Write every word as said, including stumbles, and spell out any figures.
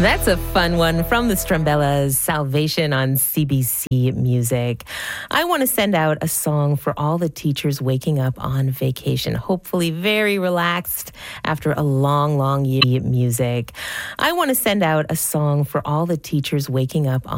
That's a fun one from the Strumbellas, Salvation on C B C Music. I want to send out a song for all the teachers waking up on vacation, hopefully very relaxed after a long, long year. Music. I want to send out a song for all the teachers waking up on